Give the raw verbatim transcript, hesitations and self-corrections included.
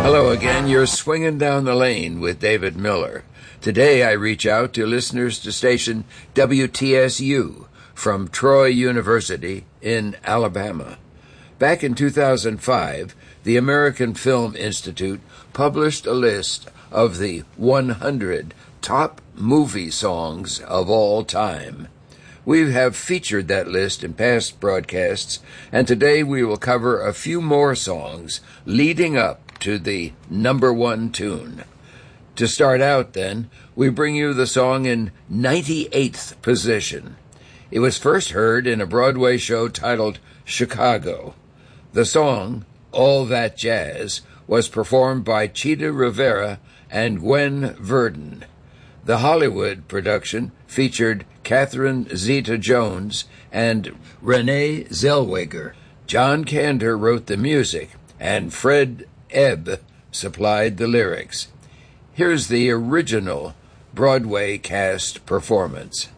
Hello again. You're swinging down the lane with David Miller. Today I reach out to listeners to station W T S U from Troy University in Alabama. Back in two thousand five, the American Film Institute published a list of the one hundred top movie songs of all time. We have featured that list in past broadcasts, and today we will cover a few more songs leading up to the number one tune. To start out, then, we bring you the song in ninety-eighth position. It was first heard in a Broadway show titled Chicago. The song, All That Jazz, was performed by Chita Rivera and Gwen Verdon. The Hollywood production featured Catherine Zeta-Jones and Renee Zellweger. John Kander wrote the music, and Fred Ebb supplied the lyrics. Here's the original Broadway cast performance.